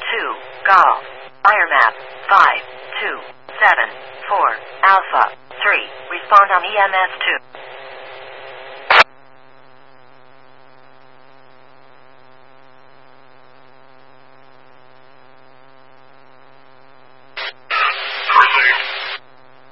Golf. Fire map. 5, 2, 7, 4, Alpha. 3. Respond on EMS 2.